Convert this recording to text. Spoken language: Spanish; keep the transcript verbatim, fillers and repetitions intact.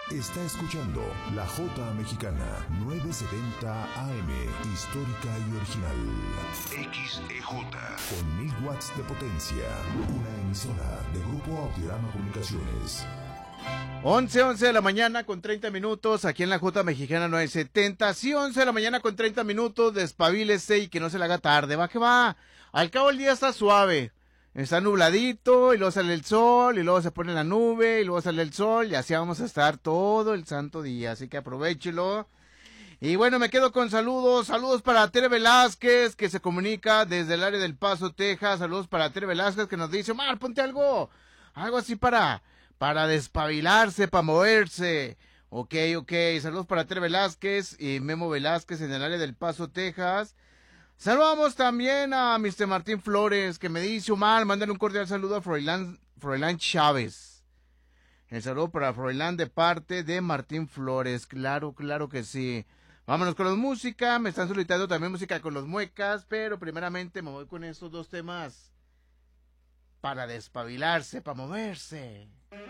Está escuchando La Jota Mexicana, novecientos setenta A M, histórica y original. X E J, con mil watts de potencia. Una emisora de Grupo Audiorama Comunicaciones. once, once de la mañana con treinta minutos, aquí en La Jota Mexicana novecientos setenta. Sí, once de la mañana con treinta minutos, despabilese y que no se le haga tarde. Va que va. Al cabo el día está suave. Está nubladito y luego sale el sol y luego se pone la nube y luego sale el sol y así vamos a estar todo el santo día, así que aprovéchelo. Y bueno, me quedo con saludos, saludos para Tere Velázquez que se comunica desde el área del Paso, Texas, saludos para Tere Velázquez que nos dice, Omar, ponte algo, algo así para, para despabilarse, para moverse. Ok, ok, saludos para Tere Velázquez y Memo Velázquez en el área del Paso, Texas. Saludamos también a mister Martín Flores, que me dice, Omar, mándale un cordial saludo a Froilán, Froilán Chávez. El saludo para Froilán de parte de Martín Flores. Claro, claro que sí. Vámonos con la música. Me están solicitando también música con los muecas, pero primeramente me voy con estos dos temas para despabilarse, para moverse.